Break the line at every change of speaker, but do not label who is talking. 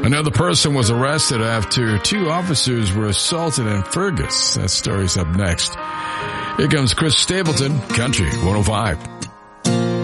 Another person was arrested after two officers were assaulted in Fergus. That story's up next. Here comes Chris Stapleton, Country 105.